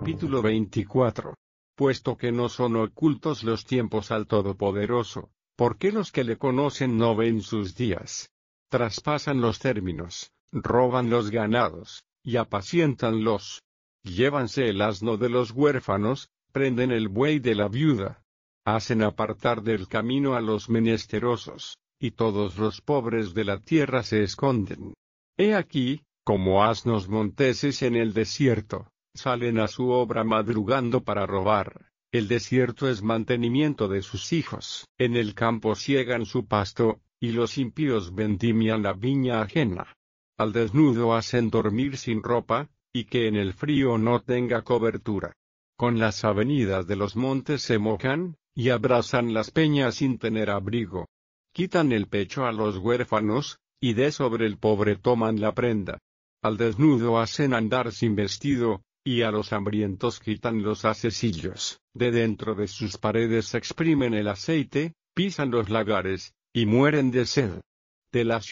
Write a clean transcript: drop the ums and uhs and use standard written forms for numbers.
Capítulo 24. Puesto que no son ocultos los tiempos al Todopoderoso, ¿por qué los que le conocen no ven sus días? Traspasan los términos, roban los ganados, y apaciéntanlos. Llévanse el asno de los huérfanos, prenden el buey de la viuda. Hacen apartar del camino a los menesterosos, y todos los pobres de la tierra se esconden. He aquí, como asnos monteses en el desierto, salen a su obra madrugando para robar. El desierto es mantenimiento de sus hijos. En el campo siegan su pasto, y los impíos vendimian la viña ajena. Al desnudo hacen dormir sin ropa, y que en el frío no tenga cobertura. Con las avenidas de los montes se mojan, y abrazan las peñas sin tener abrigo. Quitan el pecho a los huérfanos, y de sobre el pobre toman la prenda. Al desnudo hacen andar sin vestido, y a los hambrientos quitan los hacecillos. De dentro de sus paredes exprimen el aceite, pisan los lagares, y mueren de sed. De la